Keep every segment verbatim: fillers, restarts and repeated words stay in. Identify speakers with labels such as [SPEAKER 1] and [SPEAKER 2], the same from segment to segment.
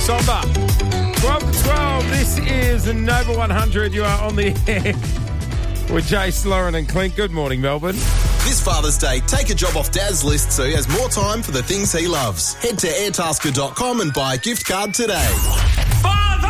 [SPEAKER 1] Somber. twelve to twelve, this is Nova one hundred. You are on the air with Jace, Lauren and Clint. Good morning, Melbourne.
[SPEAKER 2] This Father's Day, take a job off Dad's list so he has more time for the things he loves. Head to airtasker dot com and buy a gift card today.
[SPEAKER 1] Father!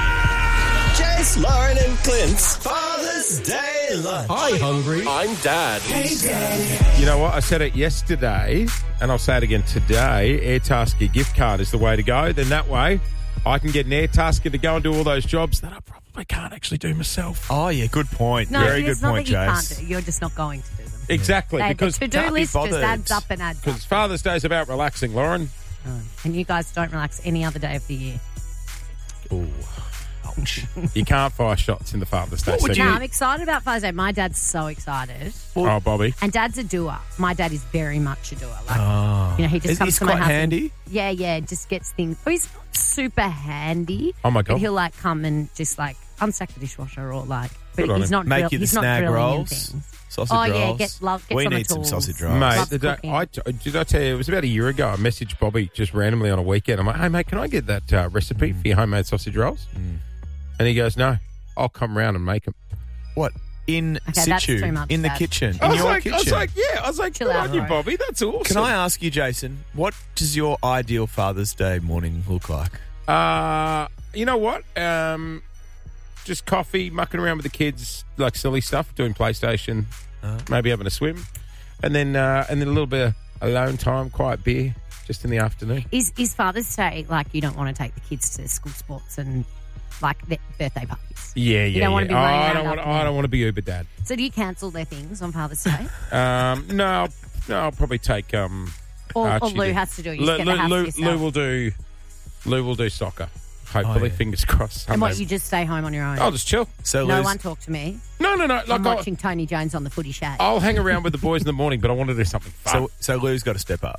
[SPEAKER 2] Jace, Lauren and Clint's Father's Day lunch.
[SPEAKER 1] Hi, hungry.
[SPEAKER 2] I'm Dad.
[SPEAKER 3] Hey, Dad.
[SPEAKER 1] You know what? I said it yesterday, and I'll say it again today. Airtasker gift card is the way to go. Then that way, I can get an Airtasker to go and do all those jobs that I probably can't actually do myself.
[SPEAKER 4] Oh, yeah, good point.
[SPEAKER 3] No,
[SPEAKER 4] Very
[SPEAKER 3] it's
[SPEAKER 4] good
[SPEAKER 3] not
[SPEAKER 4] point,
[SPEAKER 3] that you
[SPEAKER 4] Jace.
[SPEAKER 3] can't do. You're just not going to do them.
[SPEAKER 1] Exactly,
[SPEAKER 3] They-
[SPEAKER 1] because
[SPEAKER 3] the to-do
[SPEAKER 4] can't be
[SPEAKER 3] list just
[SPEAKER 4] bothered.
[SPEAKER 3] adds up and adds up.
[SPEAKER 1] because Father's Day is about relaxing, Lauren.
[SPEAKER 3] Oh, and you guys don't relax any other day of the year.
[SPEAKER 1] Ooh, ouch. You can't fire shots in the Father's Day.
[SPEAKER 4] What would
[SPEAKER 1] segment.
[SPEAKER 3] No, I'm excited about Father's Day. My dad's so excited.
[SPEAKER 1] Oh, Bobby.
[SPEAKER 3] And Dad's a doer. My dad is very much a doer. Like,
[SPEAKER 4] Oh.
[SPEAKER 3] you know, he just
[SPEAKER 4] Is
[SPEAKER 3] comes
[SPEAKER 4] he
[SPEAKER 3] to my
[SPEAKER 4] quite
[SPEAKER 3] house.
[SPEAKER 4] handy?
[SPEAKER 3] And, yeah, yeah, just gets things. Oh, he's not super handy.
[SPEAKER 1] Oh, my
[SPEAKER 3] But
[SPEAKER 1] God.
[SPEAKER 3] he'll like come and just like unstack the dishwasher or like. But
[SPEAKER 1] Good on
[SPEAKER 3] he's
[SPEAKER 1] him.
[SPEAKER 3] not
[SPEAKER 4] Make
[SPEAKER 3] drill-
[SPEAKER 4] you the
[SPEAKER 3] he's not
[SPEAKER 4] snag
[SPEAKER 3] drilling in
[SPEAKER 4] rolls,
[SPEAKER 3] things.
[SPEAKER 4] sausage
[SPEAKER 3] Oh,
[SPEAKER 4] rolls.
[SPEAKER 3] yeah, get- love- gets
[SPEAKER 4] we
[SPEAKER 3] on the
[SPEAKER 4] need some
[SPEAKER 3] tools.
[SPEAKER 4] sausage rolls.
[SPEAKER 1] Mate,
[SPEAKER 3] Loves
[SPEAKER 1] the day,
[SPEAKER 3] cooking.
[SPEAKER 1] I, did I tell you, it was about a year ago, I messaged Bobby just randomly on a weekend. I'm like, hey, mate, can I get that uh, recipe
[SPEAKER 4] Mm.
[SPEAKER 1] for your homemade sausage rolls? And he goes, no, I'll come round and make them.
[SPEAKER 4] What? In
[SPEAKER 3] Okay, that's
[SPEAKER 4] situ,
[SPEAKER 3] too much,
[SPEAKER 4] in the
[SPEAKER 3] Dad.
[SPEAKER 4] kitchen,
[SPEAKER 1] I
[SPEAKER 4] in
[SPEAKER 1] was,
[SPEAKER 4] your
[SPEAKER 1] like,
[SPEAKER 4] kitchen.
[SPEAKER 1] I was like, yeah, I was like,
[SPEAKER 3] Chill
[SPEAKER 1] good
[SPEAKER 3] out,
[SPEAKER 1] on you,
[SPEAKER 3] right.
[SPEAKER 1] Bobby. That's awesome.
[SPEAKER 4] Can I ask you, Jason, what does your ideal Father's Day morning look like?
[SPEAKER 1] Uh, you know what? Um, just coffee, mucking around with the kids, like silly stuff, doing PlayStation,
[SPEAKER 4] Uh.
[SPEAKER 1] maybe having a swim, and then uh, and then a little bit of alone time, quiet beer, just in the afternoon.
[SPEAKER 3] Is is Father's Day like you don't want to take the kids to school sports and like their birthday parties?
[SPEAKER 1] Yeah, yeah.
[SPEAKER 3] You don't wanna
[SPEAKER 1] yeah.
[SPEAKER 3] be
[SPEAKER 1] Oh,
[SPEAKER 3] running
[SPEAKER 1] I
[SPEAKER 3] around
[SPEAKER 1] don't want.
[SPEAKER 3] up
[SPEAKER 1] I
[SPEAKER 3] there.
[SPEAKER 1] don't want to be Uber Dad.
[SPEAKER 3] So do you cancel their things on Father's Day?
[SPEAKER 1] Um, no, I'll- no, I'll probably take um.
[SPEAKER 3] Or, or
[SPEAKER 1] Archie
[SPEAKER 3] Lou
[SPEAKER 1] to-
[SPEAKER 3] has to do it. You
[SPEAKER 1] Lou,
[SPEAKER 3] just get the
[SPEAKER 1] Lou,
[SPEAKER 3] house
[SPEAKER 1] Lou,
[SPEAKER 3] to yourself.
[SPEAKER 1] Lou will do. Lou will do soccer. Hopefully,
[SPEAKER 4] Oh, yeah.
[SPEAKER 1] fingers crossed.
[SPEAKER 3] And what,
[SPEAKER 1] Someday.
[SPEAKER 3] you just stay home on your own?
[SPEAKER 1] I'll just chill.
[SPEAKER 4] So,
[SPEAKER 3] no
[SPEAKER 4] Liz,
[SPEAKER 3] one talk to me.
[SPEAKER 1] No, no, no.
[SPEAKER 3] I'm
[SPEAKER 1] Like I'll,
[SPEAKER 3] watching Tony Jones on the footy shack.
[SPEAKER 1] I'll hang around with the boys in the morning, but I want to do something fun.
[SPEAKER 4] so, so Lou's got to step up.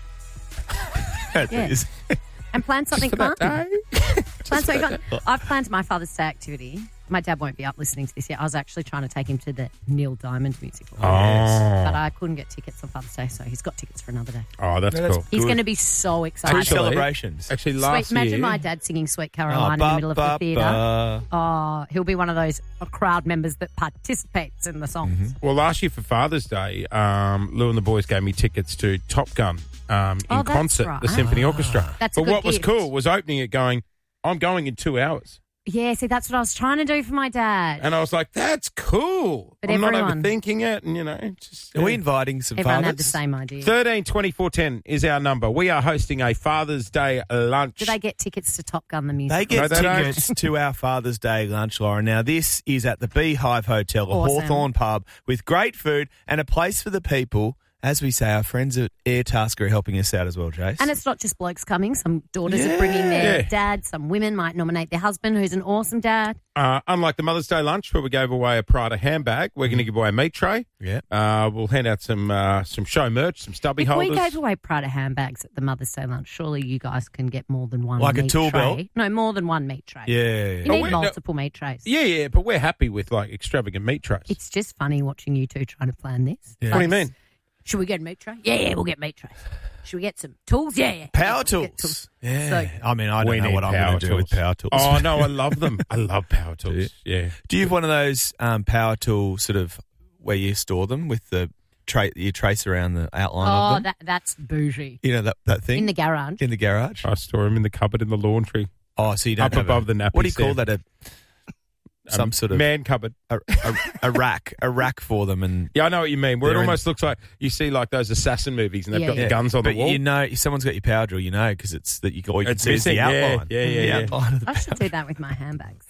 [SPEAKER 4] That
[SPEAKER 3] Yeah.
[SPEAKER 4] is-
[SPEAKER 3] And plan something
[SPEAKER 1] For
[SPEAKER 3] fun.
[SPEAKER 1] that day.
[SPEAKER 3] Plan something fun. I've planned my Father's Day activity. My dad won't be up listening to this yet. I was actually trying to take him to the Neil Diamond musical.
[SPEAKER 1] Oh,
[SPEAKER 3] But I couldn't get tickets on Father's Day, so he's got tickets for another day.
[SPEAKER 1] oh, that's
[SPEAKER 4] No, that's
[SPEAKER 1] cool.
[SPEAKER 3] He's
[SPEAKER 4] Good.
[SPEAKER 3] going to be so
[SPEAKER 4] Two
[SPEAKER 3] excited.
[SPEAKER 1] Actually-
[SPEAKER 4] celebrations.
[SPEAKER 1] Actually,
[SPEAKER 3] Sweet,
[SPEAKER 1] last
[SPEAKER 3] imagine
[SPEAKER 1] year,
[SPEAKER 3] my dad singing Sweet
[SPEAKER 4] Oh,
[SPEAKER 3] Caroline in the
[SPEAKER 4] ba,
[SPEAKER 3] middle of
[SPEAKER 4] ba,
[SPEAKER 3] the theatre.
[SPEAKER 4] ba.
[SPEAKER 3] Oh, he'll be one of those crowd members that participates in the songs.
[SPEAKER 1] well, last year for Father's Day, um, Lou and the boys gave me tickets to Top Gun um, in
[SPEAKER 3] Oh, that's
[SPEAKER 1] concert,
[SPEAKER 3] right.
[SPEAKER 1] the Symphony Orchestra.
[SPEAKER 3] That's a
[SPEAKER 1] but
[SPEAKER 3] good
[SPEAKER 1] what was
[SPEAKER 3] gift.
[SPEAKER 1] cool was opening it, going, "I'm going in two hours,"
[SPEAKER 3] Yeah, see, that's what I was trying to do for my dad.
[SPEAKER 1] and I was like, "That's cool."
[SPEAKER 3] But
[SPEAKER 1] I'm
[SPEAKER 3] everyone-
[SPEAKER 1] not overthinking it, and you know, just
[SPEAKER 4] Are we inviting some
[SPEAKER 3] Everyone
[SPEAKER 4] fathers?
[SPEAKER 3] had the same idea.
[SPEAKER 1] thirteen twenty-four ten is our number. We are hosting a Father's Day lunch.
[SPEAKER 3] Do they get tickets to Top Gun the musical?
[SPEAKER 4] They get
[SPEAKER 1] No, they don't.
[SPEAKER 4] tickets to our Father's Day lunch, Lauren. Now, this is at the Beehive Hotel, a
[SPEAKER 3] Awesome.
[SPEAKER 4] Hawthorne pub, with great food and a place for the people. As we say, our friends at Airtasker are helping us out as well, Jace.
[SPEAKER 3] And it's not just blokes coming. Some daughters
[SPEAKER 4] Yeah.
[SPEAKER 3] are bringing their
[SPEAKER 1] Yeah.
[SPEAKER 3] dad. Some women might nominate their husband, who's an awesome dad.
[SPEAKER 1] Uh, unlike the Mother's Day lunch where we gave away a Prada handbag, we're going to give away a meat tray.
[SPEAKER 4] yeah.
[SPEAKER 1] Uh, we'll hand out some uh, some show merch, some stubby
[SPEAKER 3] If
[SPEAKER 1] holders.
[SPEAKER 3] we gave away Prada handbags at the Mother's Day lunch, surely you guys can get more than one
[SPEAKER 4] Like a
[SPEAKER 3] meat
[SPEAKER 4] tool
[SPEAKER 3] tray.
[SPEAKER 4] belt?
[SPEAKER 3] No, more than one meat tray.
[SPEAKER 4] Yeah.
[SPEAKER 3] You
[SPEAKER 1] But
[SPEAKER 3] need
[SPEAKER 1] we- no-
[SPEAKER 3] multiple meat trays.
[SPEAKER 1] yeah, yeah, but we're happy with like extravagant meat trays.
[SPEAKER 3] It's just funny watching you two trying to plan this.
[SPEAKER 4] Yeah.
[SPEAKER 1] What do you mean?
[SPEAKER 3] Should we get a meat tray? Yeah, yeah, we'll get meat trays. Should we get some tools? Yeah, yeah.
[SPEAKER 4] Power
[SPEAKER 3] We'll get
[SPEAKER 4] tools. Yeah.
[SPEAKER 3] So-
[SPEAKER 4] I mean, I
[SPEAKER 1] We
[SPEAKER 4] don't know
[SPEAKER 1] need
[SPEAKER 4] what I'm
[SPEAKER 1] power
[SPEAKER 4] going to do with
[SPEAKER 1] tools.
[SPEAKER 4] power tools.
[SPEAKER 1] Oh no, I love them. I love power tools. Yeah.
[SPEAKER 4] Do you have one of those um, power tool sort of where you store them with the tra- you trace around the outline of
[SPEAKER 3] Oh,
[SPEAKER 4] them?
[SPEAKER 3] that, that's bougie.
[SPEAKER 4] You know that, that thing?
[SPEAKER 3] In the garage.
[SPEAKER 4] In the garage?
[SPEAKER 1] I store them in the cupboard in the laundry.
[SPEAKER 4] Oh, so you don't
[SPEAKER 1] Up
[SPEAKER 4] have
[SPEAKER 1] above
[SPEAKER 4] a,
[SPEAKER 1] the nappy
[SPEAKER 4] What do you call
[SPEAKER 1] stand.
[SPEAKER 4] that? A, some
[SPEAKER 1] Um,
[SPEAKER 4] sort of
[SPEAKER 1] man cupboard.
[SPEAKER 4] a, a, a rack, a rack for them, and
[SPEAKER 1] Yeah, I know what you mean. Where it
[SPEAKER 4] They're in-
[SPEAKER 1] almost looks like you see like those assassin movies and they've
[SPEAKER 3] Yeah,
[SPEAKER 1] got
[SPEAKER 3] yeah.
[SPEAKER 1] the guns on
[SPEAKER 4] but
[SPEAKER 1] the wall.
[SPEAKER 4] you know, if someone's got your power drill, you know, because it's that you all you can
[SPEAKER 1] It's
[SPEAKER 4] see is the
[SPEAKER 1] missing, yeah,
[SPEAKER 4] outline.
[SPEAKER 1] yeah, yeah,
[SPEAKER 4] the
[SPEAKER 1] yeah.
[SPEAKER 4] outline of the
[SPEAKER 3] I should
[SPEAKER 4] power.
[SPEAKER 3] do that with my handbags.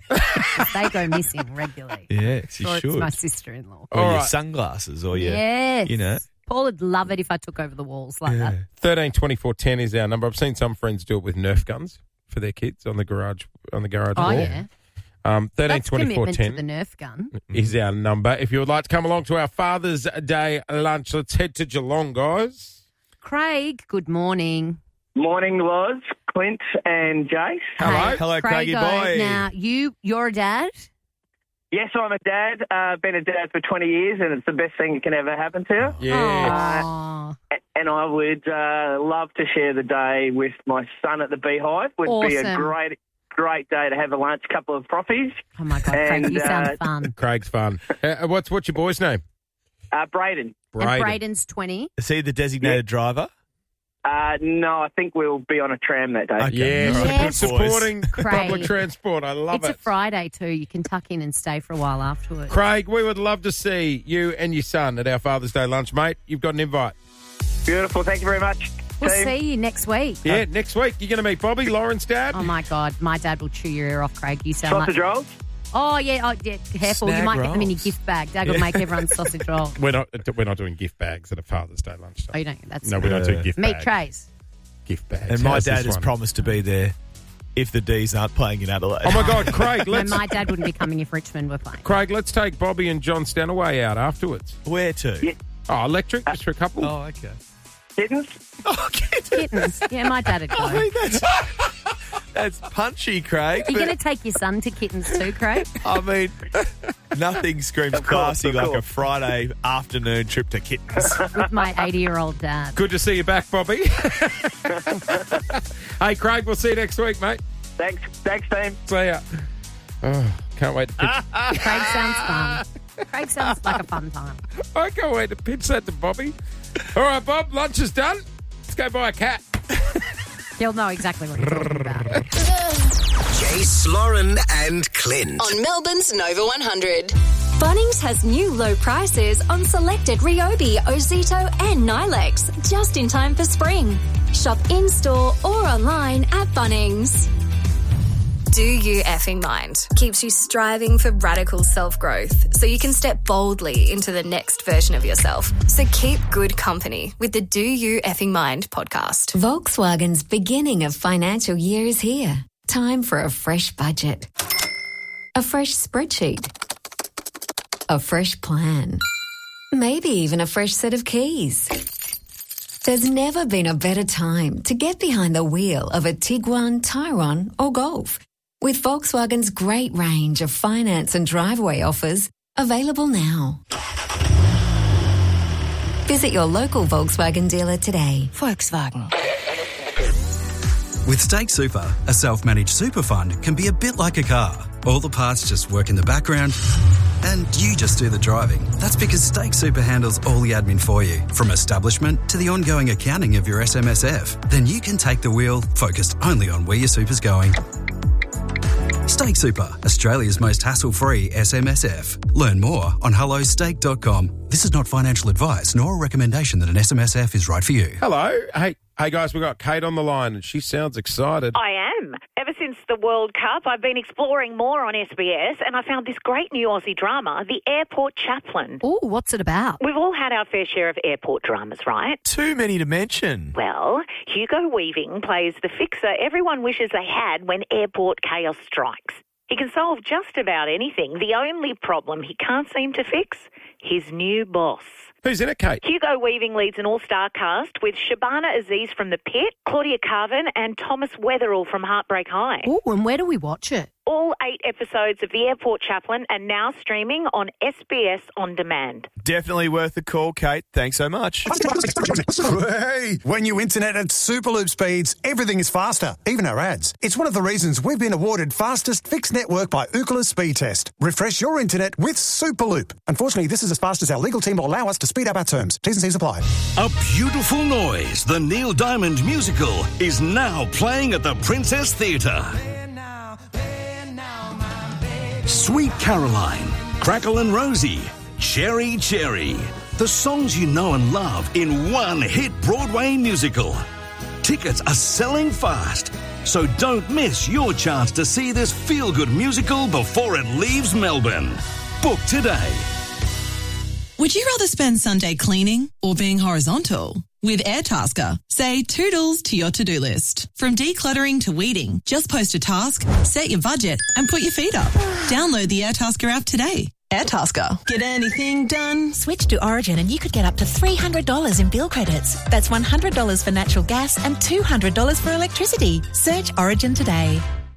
[SPEAKER 3] They go missing regularly.
[SPEAKER 4] Yes, you
[SPEAKER 3] Or
[SPEAKER 4] should.
[SPEAKER 3] it's my sister-in-law.
[SPEAKER 4] Or
[SPEAKER 1] All
[SPEAKER 4] your
[SPEAKER 1] right.
[SPEAKER 4] sunglasses, or your
[SPEAKER 3] Yes.
[SPEAKER 4] you know.
[SPEAKER 3] Paul would love it if I took over the walls like that.
[SPEAKER 1] Thirteen twenty four ten is our number. I've seen some friends do it with Nerf guns for their kids on the garage on the garage
[SPEAKER 3] Oh,
[SPEAKER 1] wall.
[SPEAKER 3] yeah.
[SPEAKER 1] Um, thirteen
[SPEAKER 3] That's
[SPEAKER 1] twenty four
[SPEAKER 3] commitment to
[SPEAKER 1] ten
[SPEAKER 3] the Nerf gun.
[SPEAKER 1] is our number. If you would like to come along to our Father's Day lunch, let's head to Geelong, guys.
[SPEAKER 3] Craig, good morning.
[SPEAKER 5] Morning, Loz, Clint, and Jace.
[SPEAKER 1] Hello.
[SPEAKER 3] Hey,
[SPEAKER 4] Hello, Craigie
[SPEAKER 3] Craigo,
[SPEAKER 4] boy.
[SPEAKER 3] Now, you, you're a dad?
[SPEAKER 5] Yes, I'm a dad. Uh, been a dad for twenty years, and it's the best thing that can ever happen to you.
[SPEAKER 1] Yeah.
[SPEAKER 3] Aw.
[SPEAKER 5] And I would uh, love to share the day with my son at the Beehive. Would be a
[SPEAKER 3] Awesome.
[SPEAKER 5] great, great day to have a lunch, couple of frothies.
[SPEAKER 3] Oh, my God, Craig,
[SPEAKER 5] And,
[SPEAKER 3] you sound
[SPEAKER 5] uh,
[SPEAKER 3] fun.
[SPEAKER 1] Craig's fun. Uh, what's what's your boy's name?
[SPEAKER 5] Uh, Braden.
[SPEAKER 3] And Braden's twenty.
[SPEAKER 4] Is he the designated driver?
[SPEAKER 5] Uh, no, I think we'll be on a tram that day.
[SPEAKER 4] Okay.
[SPEAKER 1] Yes,
[SPEAKER 3] Yes.
[SPEAKER 1] good supporting
[SPEAKER 3] Craig.
[SPEAKER 1] public transport. I love
[SPEAKER 3] It's
[SPEAKER 1] it.
[SPEAKER 3] a Friday, too. You can tuck in and stay for a while afterwards.
[SPEAKER 1] Craig, we would love to see you and your son at our Father's Day lunch, mate. You've got an invite.
[SPEAKER 5] Beautiful. Thank you very much.
[SPEAKER 3] We'll
[SPEAKER 5] team.
[SPEAKER 3] see you next week.
[SPEAKER 1] Yeah, next week you're going to meet Bobby, Lauren's dad.
[SPEAKER 3] Oh, my God. My dad will chew your ear off, Craig. You sound
[SPEAKER 5] Sausage
[SPEAKER 3] like...
[SPEAKER 5] rolls.
[SPEAKER 3] Oh, yeah. Oh, yeah. Careful.
[SPEAKER 4] Snag
[SPEAKER 3] you might get them in your
[SPEAKER 4] rolls.
[SPEAKER 3] gift bag. Dad will make everyone sausage roll.
[SPEAKER 1] We're not we're not doing gift bags at a Father's Day lunch.
[SPEAKER 3] Oh, you don't. That's
[SPEAKER 1] No, we don't do
[SPEAKER 4] Uh,
[SPEAKER 1] gift
[SPEAKER 3] meat
[SPEAKER 1] bags.
[SPEAKER 3] trays.
[SPEAKER 1] Gift bags.
[SPEAKER 4] And my
[SPEAKER 1] How's
[SPEAKER 4] dad
[SPEAKER 1] this
[SPEAKER 4] has
[SPEAKER 1] one?
[SPEAKER 4] promised to be there if the D's aren't playing in Adelaide.
[SPEAKER 1] Oh my God, Craig!
[SPEAKER 3] No,
[SPEAKER 1] Let's
[SPEAKER 3] my dad wouldn't be coming if Richmond were playing.
[SPEAKER 1] Craig, let's take Bobby and John Stanaway out afterwards.
[SPEAKER 4] Where to?
[SPEAKER 5] Yeah.
[SPEAKER 1] Oh, electric, just for a couple.
[SPEAKER 4] Oh, okay.
[SPEAKER 5] Kittens.
[SPEAKER 4] Oh, kittens.
[SPEAKER 3] Kittens. Yeah, my dad would go.
[SPEAKER 4] I mean, that's, that's punchy, Craig.
[SPEAKER 3] Are you
[SPEAKER 4] but-
[SPEAKER 3] going to take your son to kittens too, Craig?
[SPEAKER 4] I mean, nothing screams
[SPEAKER 5] Of course,
[SPEAKER 4] classy
[SPEAKER 5] of
[SPEAKER 4] like a
[SPEAKER 5] course.
[SPEAKER 4] Friday afternoon trip to kittens.
[SPEAKER 3] With my eighty-year-old dad.
[SPEAKER 1] Good to see you back, Bobby. Hey, Craig, we'll see you next week, mate.
[SPEAKER 5] Thanks. Thanks, team.
[SPEAKER 1] See ya. Oh, can't wait to pitch.
[SPEAKER 3] Craig sounds fun. Craig sounds like a fun time.
[SPEAKER 1] I can't wait to pitch that to Bobby. All right, Bob, lunch is done. Let's go buy a cat.
[SPEAKER 3] He'll know exactly what he's talking about.
[SPEAKER 2] Jace, Lauren, and Clint.
[SPEAKER 6] On Melbourne's Nova one hundred. Bunnings has new low prices on selected Ryobi, Ozito and Nilex just in time for spring. Shop in-store or online at Bunnings. Do You Effing Mind keeps you striving for radical self-growth so you can step boldly into the next version of yourself. So keep good company with the Do You Effing Mind podcast.
[SPEAKER 7] Volkswagen's beginning of financial year is here. Time for a fresh budget. A fresh spreadsheet. A fresh plan. Maybe even a fresh set of keys. There's never been a better time to get behind the wheel of a Tiguan, Tyrone or Golf. With Volkswagen's great range of finance and driveway offers available now. Visit your local Volkswagen dealer today. Volkswagen.
[SPEAKER 8] With Stake Super, a self-managed super fund can be a bit like a car. All the parts just work in the background and you just do the driving. That's because Stake Super handles all the admin for you, from establishment to the ongoing accounting of your S M S F. Then you can take the wheel, focused only on where your super's going. Stake Super, Australia's most hassle-free S M S F. Learn more on hello stake dot com. This is not financial advice nor a recommendation that an S M S F is right for you.
[SPEAKER 1] Hello. Hey, hey guys, we've got Kate on the line and she sounds excited.
[SPEAKER 9] I am. Ever since the World Cup, I've been exploring more on S B S and I found this great new Aussie drama, The Airport Chaplain.
[SPEAKER 3] Oh, what's it about?
[SPEAKER 9] We've all had our fair share of airport dramas, right?
[SPEAKER 4] Too many to mention.
[SPEAKER 9] Well, Hugo Weaving plays the fixer everyone wishes they had when airport chaos strikes. He can solve just about anything. The only problem he can't seem to fix? His new boss.
[SPEAKER 1] Who's in it, Kate?
[SPEAKER 9] Hugo Weaving leads an all-star cast with Shabana Aziz from The Pit, Claudia Carvin and Thomas Weatherall from Heartbreak High.
[SPEAKER 3] Oh, and where do we watch it?
[SPEAKER 9] All eight episodes of The Airport Chaplain are now streaming on S B S On Demand.
[SPEAKER 4] Definitely worth a call, Kate. Thanks so much.
[SPEAKER 10] Hey, when you internet at Superloop speeds, everything is faster, even our ads. It's one of the reasons we've been awarded fastest fixed network by Ookla Speed Test. Refresh your internet with Superloop. Unfortunately, this is as fast as our legal team will allow us to speed up our terms. T's and C's apply.
[SPEAKER 11] A Beautiful Noise, the Neil Diamond musical, is now playing at the Princess Theatre. Sweet Caroline, Crackle and Rosie, Cherry Cherry. The songs you know and love in one hit Broadway musical. Tickets are selling fast, so don't miss your chance to see this feel-good musical before it leaves Melbourne. Book today.
[SPEAKER 12] Would you rather spend Sunday cleaning or being horizontal? With Airtasker, say toodles to your to-do list. From decluttering to weeding, just post a task, set your budget, and put your feet up. Download the Airtasker app today. Airtasker. Get anything done?
[SPEAKER 13] Switch to Origin and you could get up to three hundred dollars in bill credits. That's one hundred dollars for natural gas and two hundred dollars for electricity. Search Origin today.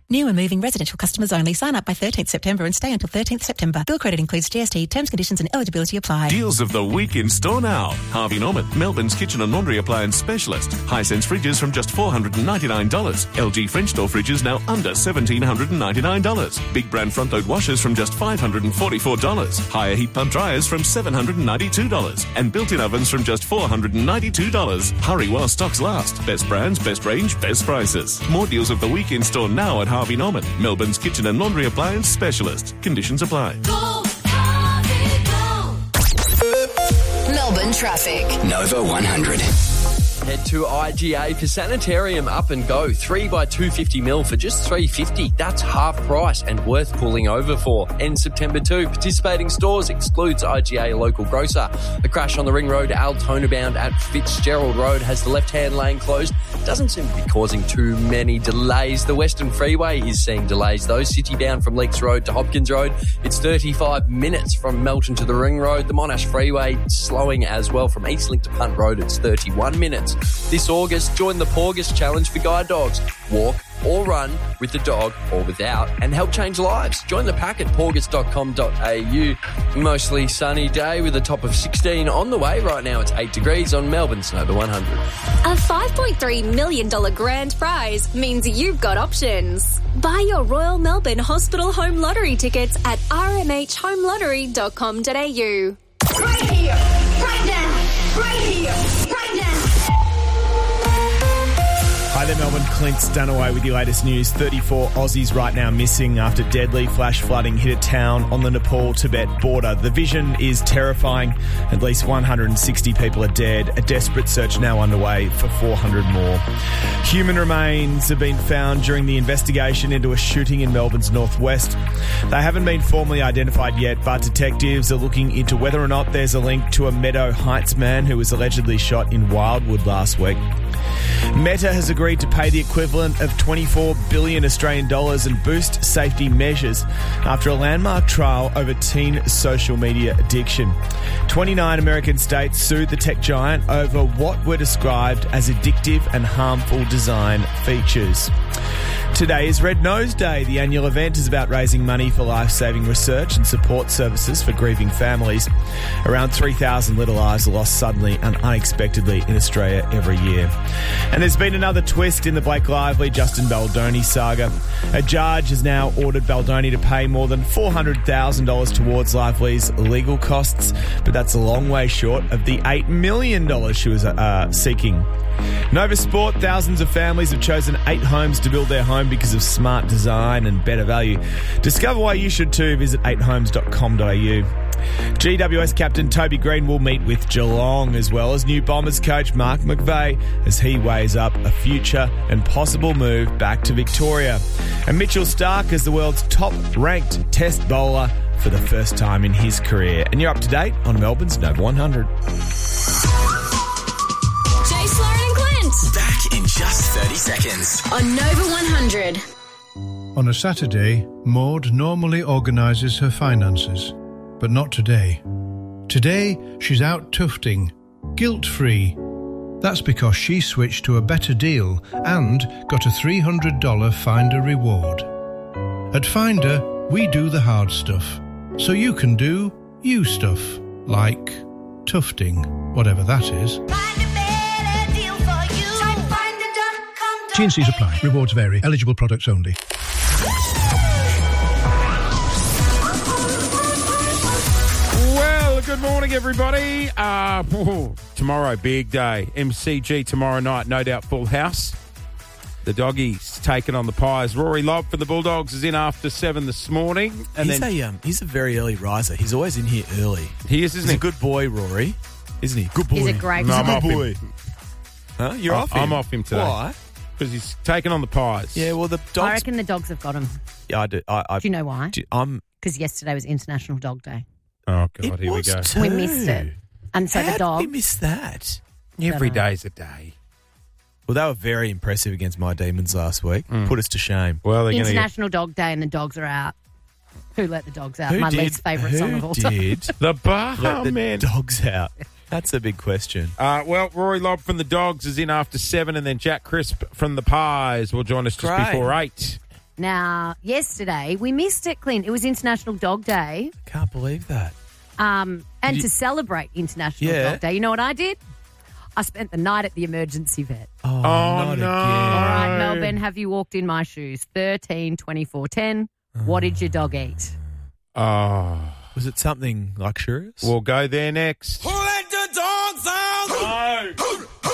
[SPEAKER 13] New and moving residential customers only. Sign up by thirteenth September and stay until thirteenth September. Bill credit includes G S T. Terms, conditions and eligibility apply.
[SPEAKER 14] Deals of the week in store now. Harvey Norman, Melbourne's kitchen and laundry appliance specialist. Hisense fridges from just four hundred ninety-nine dollars. L G French door fridges now under one thousand seven hundred ninety-nine dollars. Big brand front load washers from just five hundred forty-four dollars. Higher heat pump dryers from seven hundred ninety-two dollars. And built-in ovens from just four hundred ninety-two dollars. Hurry while stocks last. Best brands, best range, best prices. More deals of the week in store now at Harvey Norman, Melbourne's kitchen and laundry appliance specialist. Conditions apply.
[SPEAKER 6] Go, Harvey, go. Melbourne traffic.
[SPEAKER 15] Nova one hundred.
[SPEAKER 16] Head to I G A for Sanitarium Up and Go. Three by two hundred fifty mil for just three hundred fifty. That's half price and worth pulling over for. Ends September second. Participating stores excludes I G A local grocer. A crash on the Ring Road, Altona bound at Fitzgerald Road has the left-hand lane closed. Doesn't seem to be causing too many delays. The Western Freeway is seeing delays though. City bound from Leaks Road to Hopkins Road. It's thirty-five minutes from Melton to the Ring Road. The Monash Freeway slowing as well from Eastlink to Punt Road. It's thirty-one minutes. This August, join the Porgus Challenge for guide dogs. Walk or run with the dog or without and help change lives. Join the pack at porgus dot com dot a u. Mostly sunny day with a top of sixteen on the way. Right now it's eight degrees on Melbourne's Nova one hundred.
[SPEAKER 6] A five point three million dollars grand prize means you've got options. Buy your Royal Melbourne Hospital Home Lottery tickets at r m h home lottery dot com dot a u.
[SPEAKER 17] Right here, right now, right here, right now.
[SPEAKER 4] Hi there, Melbourne. Clint Stanaway with your latest news. thirty-four Aussies right now missing after deadly flash flooding hit a town on the Nepal-Tibet border. The vision is terrifying. At least one hundred sixty people are dead. A desperate search now underway for four hundred more. Human remains have been found during the investigation into a shooting in Melbourne's northwest. They haven't been formally identified yet, but detectives are looking into whether or not there's a link to a Meadow Heights man who was allegedly shot in Wildwood last week. Meta has agreed to pay the equivalent of twenty-four billion Australian dollars and boost safety measures after a landmark trial over teen social media addiction. twenty-nine American states sued the tech giant over what were described as addictive and harmful design features. Today is Red Nose Day. The annual event is about raising money for life-saving research and support services for grieving families. Around three thousand little eyes are lost suddenly and unexpectedly in Australia every year. And there's been another twist in the Blake Lively, Justin Baldoni saga. A judge has now ordered Baldoni to pay more than four hundred thousand dollars towards Lively's legal costs, but that's a long way short of the eight million dollars she was uh, seeking. Nova Sport, thousands of families have chosen eight homes to build their home because of smart design and better value. Discover why you should too. Visit eight homes dot com dot a u. G W S captain Toby Green will meet with Geelong, as well as new Bombers coach Mark McVeigh, as he weighs up a future and possible move back to Victoria. And Mitchell Starc is the world's top-ranked test bowler for the first time in his career. And you're up to date on Melbourne's Nova one hundred.
[SPEAKER 6] Jay Sloan and Clint.
[SPEAKER 15] Back in just thirty seconds.
[SPEAKER 6] On Nova one hundred.
[SPEAKER 18] On a Saturday, Maud normally organises her finances, but not today. Today, she's out tufting, guilt-free. That's because she switched to a better deal and got a three hundred dollars Finder reward. At Finder, we do the hard stuff, so you can do you stuff, like tufting, whatever that is. T and C's apply. Rewards vary. Eligible products only.
[SPEAKER 1] Well, good morning, everybody. Uh, oh, tomorrow, big day. M C G tomorrow night, no doubt full house. The doggies taking on the Pies. Rory Lobb for the Bulldogs is in after seven this morning. And
[SPEAKER 4] he's,
[SPEAKER 1] then,
[SPEAKER 4] a, um, he's a very early riser. He's always in here early.
[SPEAKER 1] He is, isn't
[SPEAKER 4] he's
[SPEAKER 1] he?
[SPEAKER 4] a good boy, Rory. Isn't he? Good boy.
[SPEAKER 3] He's a great
[SPEAKER 1] no,
[SPEAKER 3] boy.
[SPEAKER 1] I'm
[SPEAKER 4] good
[SPEAKER 1] off
[SPEAKER 4] boy.
[SPEAKER 1] him.
[SPEAKER 4] Huh? You're
[SPEAKER 1] I'm,
[SPEAKER 4] off him?
[SPEAKER 1] I'm off him today.
[SPEAKER 4] Why?
[SPEAKER 1] Because he's taking on the Pies.
[SPEAKER 4] Yeah, well, the dogs...
[SPEAKER 3] I reckon the dogs have got him.
[SPEAKER 4] Yeah, I do. I, I,
[SPEAKER 3] Do you know why?
[SPEAKER 4] do, I'm...
[SPEAKER 3] Because yesterday was International Dog Day.
[SPEAKER 1] Oh, God,
[SPEAKER 4] It
[SPEAKER 1] here we
[SPEAKER 4] was
[SPEAKER 1] go.
[SPEAKER 4] too.
[SPEAKER 3] We missed it. And so
[SPEAKER 4] How
[SPEAKER 3] the dog...
[SPEAKER 4] did we miss that?
[SPEAKER 1] Every
[SPEAKER 3] Don't know.
[SPEAKER 1] day's a day.
[SPEAKER 4] Well, they were very impressive against my Demons last week.
[SPEAKER 1] Mm.
[SPEAKER 4] Put us to shame.
[SPEAKER 1] Well, they're going to get...
[SPEAKER 3] International Dog Day and the dogs are out. Who let the dogs out?
[SPEAKER 4] Who
[SPEAKER 3] My
[SPEAKER 4] did,
[SPEAKER 3] least favourite
[SPEAKER 4] who
[SPEAKER 3] song of all time.
[SPEAKER 4] did
[SPEAKER 1] The bar,
[SPEAKER 4] let the
[SPEAKER 1] man.
[SPEAKER 4] dogs out? That's a big question.
[SPEAKER 1] Uh, well, Rory Lobb from the Dogs is in after seven, and then Jack Crisp from the Pies will join us just
[SPEAKER 4] Great.
[SPEAKER 1] before eight.
[SPEAKER 3] Now, yesterday, we missed it, Clint. It was International Dog Day.
[SPEAKER 4] Can't believe that.
[SPEAKER 3] Um, and
[SPEAKER 4] you-
[SPEAKER 3] to celebrate International
[SPEAKER 4] Yeah.
[SPEAKER 3] Dog Day, you know what I did? I spent the night at the emergency vet.
[SPEAKER 4] Oh,
[SPEAKER 1] not
[SPEAKER 4] no.
[SPEAKER 1] again.
[SPEAKER 3] All right, Melbourne, have you walked in my shoes? thirteen, twenty-four, ten. What did your dog eat?
[SPEAKER 1] Oh.
[SPEAKER 4] Was it something luxurious?
[SPEAKER 1] We'll go there next.